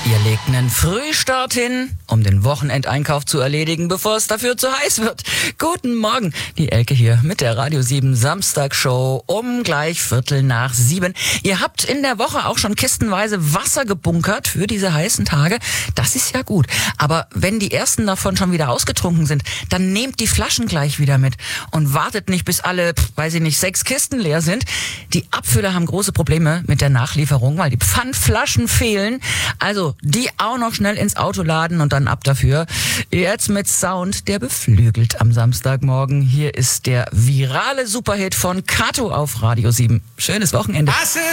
Ihr legt einen Frühstart hin, um den Wochenendeinkauf zu erledigen, bevor es dafür zu heiß wird. Guten Morgen, die Elke hier mit der Radio 7 Samstagshow um gleich 6:45. Ihr habt in der Woche auch schon kistenweise Wasser gebunkert für diese heißen Tage. Das ist ja gut. Aber wenn die ersten davon schon wieder ausgetrunken sind, dann nehmt die Flaschen gleich wieder mit und wartet nicht, bis alle, 6 Kisten leer sind. Die Abfüller haben große Probleme mit der Nachlieferung, weil die Pfandflaschen fehlen. Also die auch noch schnell ins Auto laden und dann ab dafür. Jetzt mit Sound, der beflügelt am Samstagmorgen. Hier ist der virale Superhit von Kato auf Radio 7. Schönes Wochenende.